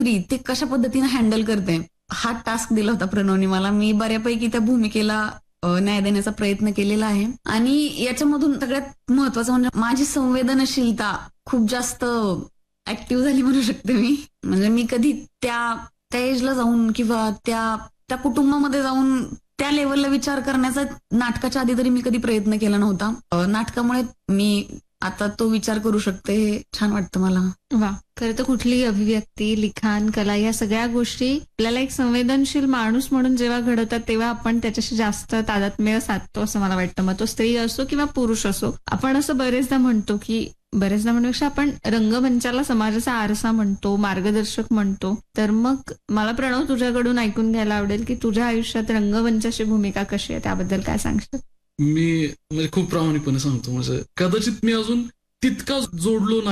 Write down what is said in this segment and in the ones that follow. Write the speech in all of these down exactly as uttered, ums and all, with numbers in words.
ते कशा पद्धतीने हँडल करते हा टास्क दिला होता प्रणवने मला. मी बऱ्यापैकी त्या भूमिकेला न्याय देण्याचा प्रयत्न केलेला आहे आणि याच्यामधून सगळ्यात महत्वाचं म्हणजे माझी संवेदनशीलता खूप जास्त ऍक्टिव्ह झाली म्हणू शकते मी. म्हणजे मी कधी त्या त्या एजला जाऊन किंवा त्या त्या कुटुंबामध्ये जाऊन त्या लेवलला विचार करण्याचा नाटकाच्या आधी तरी मी कधी प्रयत्न केला नव्हता. नाटकामुळे मी आता तो विचार करू शकते, हे छान वाटतं मला. वा, खरं तर कुठलीही अभिव्यक्ती, लिखाण, कला या सगळ्या गोष्टी आपल्याला एक संवेदनशील माणूस म्हणून जेव्हा घडवतात तेव्हा आपण त्याच्याशी जास्त तादात्म्य साधतो असं मला वाटतं. मग तो स्त्री असो किंवा पुरुष असो. आपण असं बरेचदा म्हणतो की बरेचदा म्हणण्यापेक्षा आपण रंगमंचाला समाजाचा आरसा म्हणतो, मार्गदर्शक म्हणतो. तर मग मला प्रणव तुझ्याकडून ऐकून घ्यायला आवडेल की तुझ्या आयुष्यात रंगमंचाची भूमिका कशी आहे, त्याबद्दल काय सांगशील? मी म्हणजे खूप प्रामाणिकपणे सांगतो, म्हणजे कदाचित मी अजून तितका जोडलो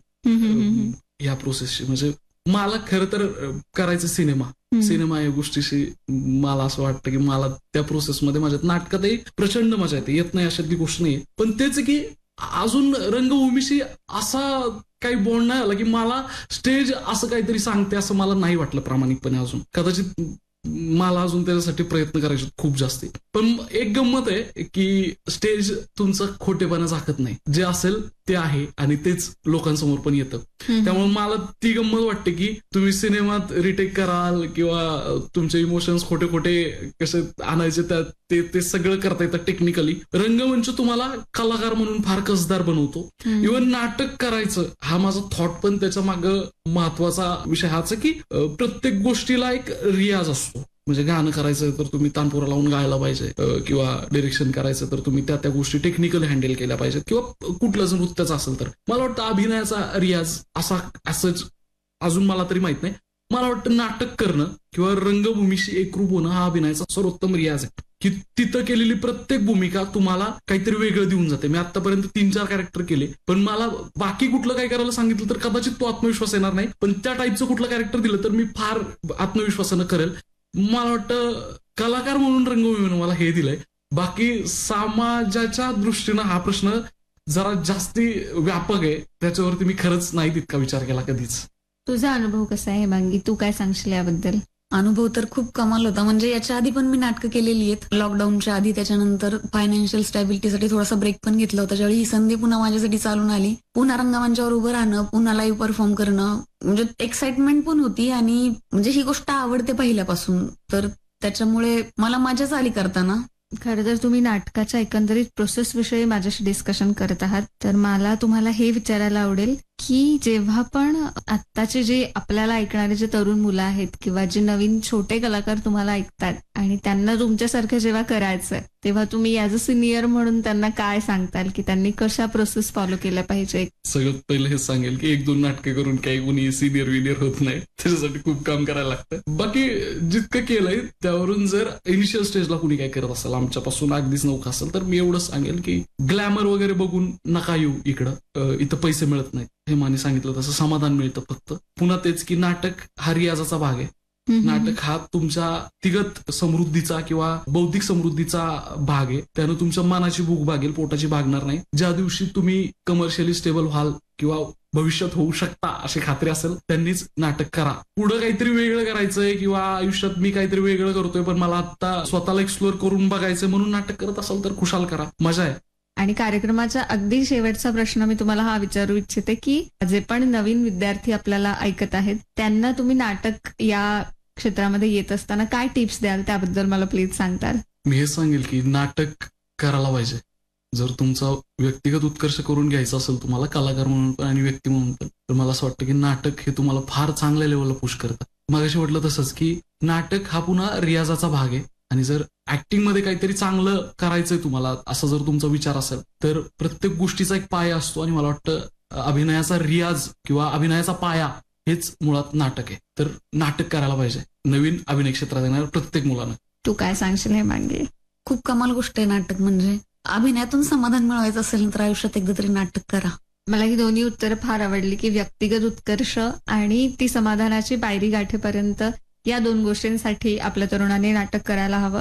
नाहीये या प्रोसेसशी. म्हणजे मला खरं तर करायचं सिनेमा सिनेमा या गोष्टीशी मला असं वाटतं की मला त्या प्रोसेसमध्ये माझ्यात नाटकातही प्रचंड मजा येते, येत नाही अशातली गोष्ट नाहीये. पण तेच की अजून रंगभूमीशी असा काही बॉन्ड नाही आला की मला स्टेज असं काहीतरी सांगते असं मला नाही वाटलं प्रामाणिकपणे अजून. कदाचित मला अजून त्याच्यासाठी प्रयत्न करायचे खूप जास्त. पण एक गंमत आहे की स्टेज तुमचं खोटेपणा झाकत नाही, जे असेल ते आहे आणि तेच लोकांसमोर पण येतं. त्यामुळे मला ती गंमत वाटते की तुम्ही सिनेमात रिटेक कराल किंवा तुमचे इमोशन्स खोटे खोटे कसे आणायचे ते ते सगळं करता येतं टेक्निकली. रंगमंच तुम्हाला कलाकार म्हणून फार कसदार बनवतो. इव्हन नाटक करायचं हा माझा थॉट पण त्याच्या मागं महत्वाचा विषय हाच की प्रत्येक गोष्टीला एक रियाज असतो. म्हणजे गाणं करायचं तर तुम्ही तानपुरा लावून गायला पाहिजे किंवा डिरेक्शन करायचं तर तुम्ही त्या त्या गोष्टी टेक्निकली हँडल केल्या पाहिजेत किंवा कुठलं जर नृत्याचं असेल तर. मला वाटतं अभिनयाचा रियाज असा असंच अजून मला तरी माहित नाही. मला वाटतं नाटक करणं किंवा रंगभूमीशी एकरूप होणं हा अभिनयाचा सर्वोत्तम रियाज आहे की तिथं केलेली प्रत्येक भूमिका तुम्हाला काहीतरी वेगळं देऊन जाते. मी आतापर्यंत तीन चार कॅरेक्टर केले, पण मला बाकी कुठलं काय करायला सांगितलं तर कदाचित तो आत्मविश्वास येणार नाही. पण त्या टाईपचं कुठलं कॅरेक्टर दिलं तर मी फार आत्मविश्वासानं करेल. मला वाटतं कलाकार म्हणून रंगभूमीनं मला हे दिलंय. बाकी समाजाच्या दृष्टीनं हा प्रश्न जरा जास्ती व्यापक आहे, त्याच्यावरती मी खरंच नाही तितका विचार केला कधीच. तुझा अनुभव कसा आहे हेमांगी, तू काय सांगशील याबद्दल? अनुभव तर खूप कमाल होता. म्हणजे याच्या आधी पण मी नाटकं केलेली आहेत लॉकडाऊनच्या आधी. त्याच्यानंतर फायनान्शियल स्टॅबिलिटीसाठी थोडासा ब्रेक पण घेतला होता. ज्यावेळी ही संधी पुन्हा माझ्यासाठी चालून आली, पुन्हा रंगमंचावर उभं राहणं, पुन्हा लाईव्ह परफॉर्म करणं, म्हणजे एक्साइटमेंट पण होती आणि म्हणजे ही गोष्ट आवडते पहिल्यापासून, तर त्याच्यामुळे मला मजाच आली करताना. खरं तर तुम्ही नाटकाच्या एकंदरीत प्रोसेस विषयी माझ्याशी डिस्कशन करत आहात, तर मला तुम्हाला हे विचारायला आवडेल की जेव्हा पण आत्ताचे जे आपल्याला ऐकणारे जे तरुण मुलं आहेत किंवा जे नवीन छोटे कलाकार तुम्हाला ऐकतात आणि त्यांना तुमच्यासारखं जेव्हा करायचं तेव्हा तुम्ही ऍज अ सिनियर म्हणून त्यांना काय सांगताल की त्यांनी कशा प्रोसेस फॉलो केल्या पाहिजे? सगळ्यात पहिलं हे सांगेल की एक दोन नाटकं करून काही कोणी सिनियर विनियर होत नाही, त्याच्यासाठी खूप काम करायला लागतं. बाकी जितकं केलंय त्यावरून जर इनिशियल स्टेजला कुणी काय करत असेल, आमच्यापासून अगदीच नौका असेल, तर मी एवढं सांगेल की ग्लॅमर वगैरे बघून नका येऊ इकडं. इथं पैसे मिळत नाहीत, हे माने सांगितलं तसं समाधान मिळतं फक्त. पुन्हा तेच की नाटक हा रियाजाचा भाग आहे. नाटक हा तुमच्या व्यक्तिगत समृद्धीचा किंवा बौद्धिक समृद्धीचा भाग आहे. त्यानं तुमच्या मनाची भूक भागेल, पोटाची भागणार नाही. ज्या दिवशी तुम्ही कमर्शियली स्टेबल व्हाल किंवा भविष्यात होऊ शकता अशी खात्री असेल त्यांनीच नाटक करा. पुढं काहीतरी वेगळं करायचंय किंवा आयुष्यात मी काहीतरी वेगळं करतोय पण मला आता स्वतःला एक्सप्लोअर करून बघायचंय म्हणून नाटक करत असाल तर खुशाल करा, मजा आहे. आणि कार्यक्रमाचा अगदी शेवटचा प्रश्न मी तुम्हाला हा विचारू इच्छिते की जे पण नवीन विद्यार्थी आपल्याला ऐकत आहेत त्यांना तुम्ही नाटक या क्षेत्रामध्ये येत असताना काय टिप्स द्याल, त्याबद्दल मला प्लीज सांगताल? मी हे सांगेल की नाटक करायला पाहिजे. जर तुमचा व्यक्तिगत उत्कर्ष करून घ्यायचा असेल तुम्हाला कलाकार म्हणून पण आणि व्यक्ती म्हणून पण, तर मला असं वाटतं की नाटक हे तुम्हाला फार चांगल्या लेवलला पुश करतं. मगाशी म्हटलं तसंच की नाटक हा पुन्हा रियाजाचा भाग आहे आणि जर ऍक्टिंग मध्ये काहीतरी चांगलं करायचंय तुम्हाला असा जर तुमचा विचार असेल तर प्रत्येक गोष्टीचा एक पाया असतो आणि मला वाटतं अभिनयाचा रियाज किंवा अभिनयाचा पाया हेच मुळात नाटक आहे. तर नाटक करायला पाहिजे नवीन अभिनय क्षेत्रात येणाऱ्या प्रत्येक मुलानं. तू काय सांगशील हेमांगी? खूप कमाल गोष्ट आहे नाटक. म्हणजे अभिनयातून समाधान मिळवायचं असेल तर आयुष्यात एकदा तरी नाटक करा. मला ही दोन्ही उत्तरं फार आवडली की व्यक्तिगत उत्कर्ष आणि ती समाधानाची पायरी गाठेपर्यंत या दोन गोष्टींसाठी आपल्या तरुणांनी नाटक करायला हवं.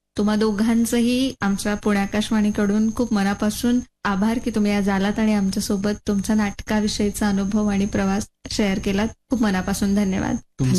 तुम्हा दोघांचंही आमच्या पुणे आकाशवाणीकडून खूप मनापासून आभार की तुम्ही आज आलात आणि आमच्यासोबत तुमचा नाटकाविषयीचा अनुभव आणि प्रवास शेअर केलात. खूप मनापासून धन्यवाद.